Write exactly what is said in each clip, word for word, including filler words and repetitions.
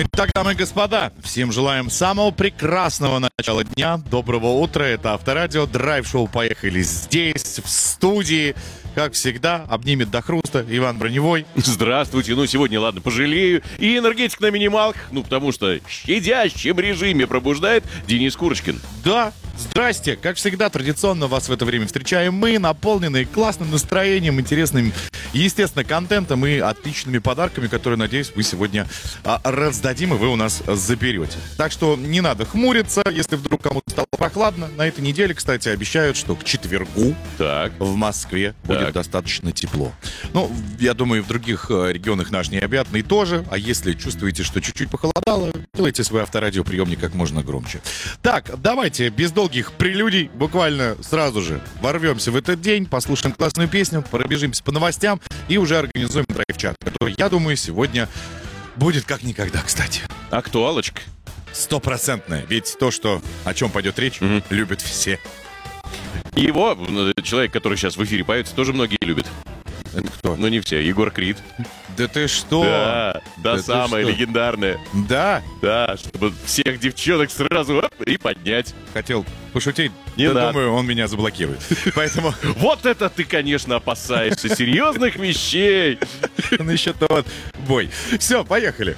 Итак, дамы и господа, всем желаем самого прекрасного начала дня. Доброго утра. Это Авторадио. Драйв-шоу «Поехали» здесь, в студии. Как всегда, обнимет до хруста Иван Броневой. Здравствуйте. Ну, сегодня, ладно, пожалею. И энергетик на минималках. Ну, потому что в щадящем режиме пробуждает Денис Курочкин. Да, здрасте. Как всегда, традиционно вас в это время встречаем мы, наполненные классным настроением, интересным, естественно, контентом и отличными подарками, которые, надеюсь, вы сегодня а, раздадим, и вы у нас заберете. Так что не надо хмуриться, если вдруг кому-то стало прохладно. На этой неделе, кстати, обещают, что к четвергу Так. в Москве Так. будет достаточно тепло. Ну, я думаю, в других э, регионах наш необъятный тоже. А если чувствуете, что чуть-чуть похолодало, делайте свой авторадиоприемник как можно громче. Так, давайте без долгих прелюдий буквально сразу же ворвемся в этот день, послушаем классную песню, пробежимся по новостям и уже организуем драйв-чат, который, я думаю, сегодня будет как никогда, кстати. Актуалочка. Стопроцентная. Ведь то, что, о чем пойдет речь, Мгм. любят все. Его, ну, человек, который сейчас в эфире появится, тоже многие любят. Это кто? Но не все. Егор Крид. Да ты что? Да, да, ты самая что? легендарная. Да, Да, чтобы всех девчонок сразу оп, и поднять. хотел пошутить, Не да, надо. думаю, он меня заблокирует. Поэтому Вот это ты, конечно, опасаешься серьезных вещей. насчет вот бой. Все, поехали.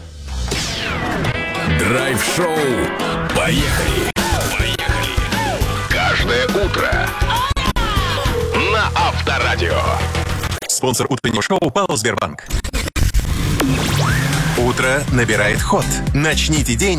Драйв-шоу. Поехали. Поехали. Каждое утро на Авторадио. Спонсор утреннего шоу ПАО «Сбербанк». Утро набирает ход. Начните день